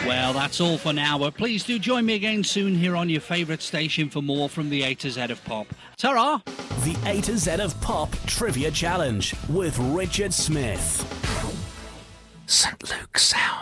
Well, that's all for now, but please do join me again soon here on your favourite station for more from the A to Z of Pop. Ta-ra! The A to Z of Pop Trivia Challenge with Richard Smith. St. Luke's Sound.